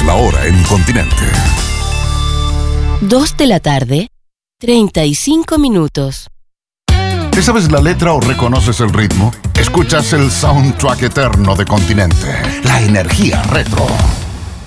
La hora en Continente. 2 de la tarde, 35 minutos. ¿Te sabes la letra o reconoces el ritmo? Escuchas el soundtrack eterno de Continente. La energía retro.